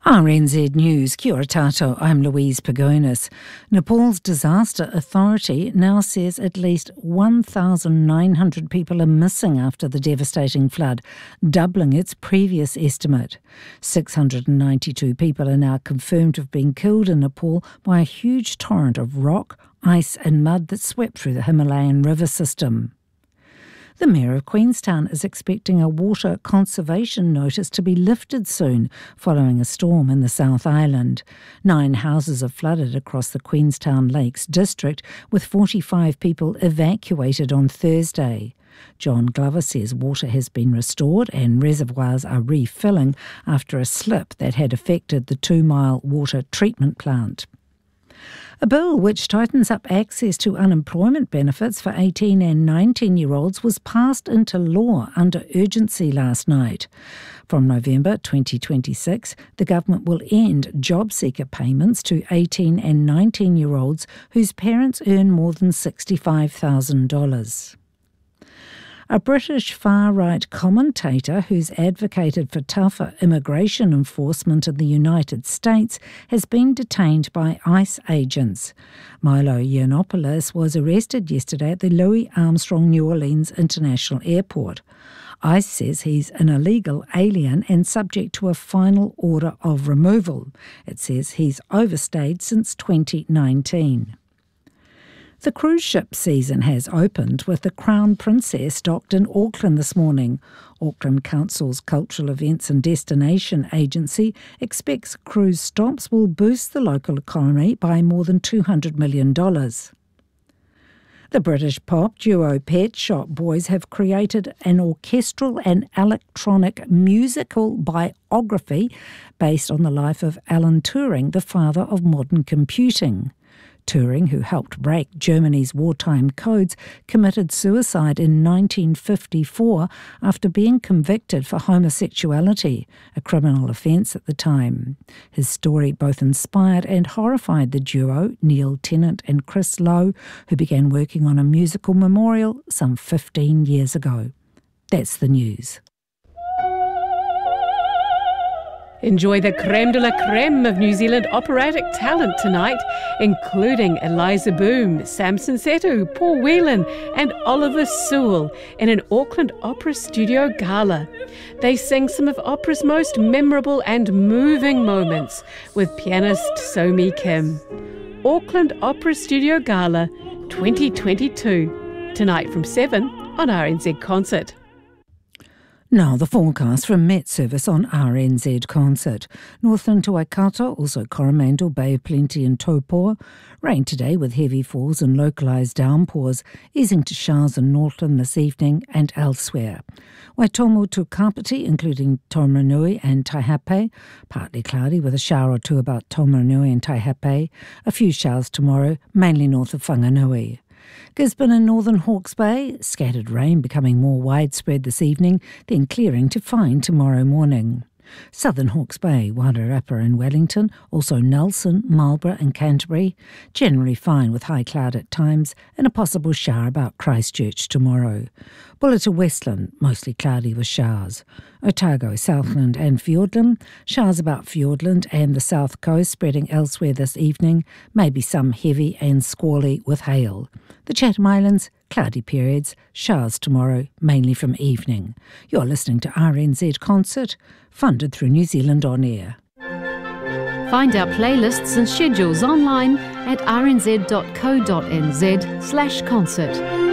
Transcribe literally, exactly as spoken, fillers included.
R N Z News, kia ora tātou, I'm Louise Pagonis. Nepal's disaster authority now says at least one thousand nine hundred people are missing after the devastating flood, doubling its previous estimate. six hundred ninety-two people are now confirmed to have been killed in Nepal by a huge torrent of rock, ice and mud that swept through the Himalayan river system. The Mayor of Queenstown is expecting a water conservation notice to be lifted soon following a storm in the South Island. Nine houses have flooded across the Queenstown Lakes district, with forty-five people evacuated on Thursday. John Glover says water has been restored and reservoirs are refilling after a slip that had affected the two-mile water treatment plant. A bill which tightens up access to unemployment benefits for eighteen and nineteen-year-olds was passed into law under urgency last night. From November twenty twenty-six, the government will end job seeker payments to eighteen and nineteen-year-olds whose parents earn more than sixty-five thousand dollars. A British far-right commentator who's advocated for tougher immigration enforcement in the United States has been detained by ICE agents. Milo Yiannopoulos was arrested yesterday at the Louis Armstrong New Orleans International Airport. ICE says he's an illegal alien and subject to a final order of removal. It says he's overstayed since twenty nineteen. The cruise ship season has opened with the Crown Princess docked in Auckland this morning. Auckland Council's Cultural Events and Destination Agency expects cruise stops will boost the local economy by more than two hundred million dollars. The British pop duo Pet Shop Boys have created an orchestral and electronic musical biography based on the life of Alan Turing, the father of modern computing. Turing, who helped break Germany's wartime codes, committed suicide in nineteen fifty-four after being convicted for homosexuality, a criminal offence at the time. His story both inspired and horrified the duo, Neil Tennant and Chris Lowe, who began working on a musical memorial some fifteen years ago. That's the news. Enjoy the creme de la creme of New Zealand operatic talent tonight, including Eliza Boom, Samson Setu, Paul Whelan and Oliver Sewell in an Auckland Opera Studio gala. They sing some of opera's most memorable and moving moments with pianist Somi Kim. Auckland Opera Studio Gala twenty twenty-two, tonight from seven on R N Z Concert. Now the forecast from Met Service on R N Z Concert. Northern to Waikato, also Coromandel, Bay of Plenty and Taupo. Rain today with heavy falls and localised downpours, easing to showers in Northland this evening and elsewhere. Waitomo to Kapiti, including Taumarunui and Taihape. Partly cloudy with a shower or two about Taumarunui and Taihape. A few showers tomorrow, mainly north of Whanganui. Gisborne and northern Hawke's Bay, scattered rain becoming more widespread this evening, then clearing to fine tomorrow morning. Southern Hawke's Bay, Wairarapa and Wellington, also Nelson, Marlborough and Canterbury, generally fine with high cloud at times and a possible shower about Christchurch tomorrow. Bulla to Westland, mostly cloudy with showers. Otago, Southland and Fiordland, showers about Fiordland and the south coast spreading elsewhere this evening, maybe some heavy and squally with hail. The Chatham Islands, cloudy periods, showers tomorrow, mainly from evening. You're listening to R N Z Concert, funded through New Zealand On Air. Find our playlists and schedules online at r n z dot co dot n z slash concert.